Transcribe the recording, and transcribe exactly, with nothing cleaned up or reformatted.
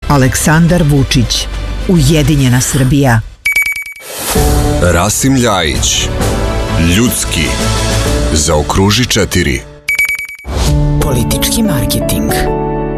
Aleksandar Vučić, Ujedinjena Srbija. Rasim Ljajić, Ljudski, zaokruži četiri. Politički marketing.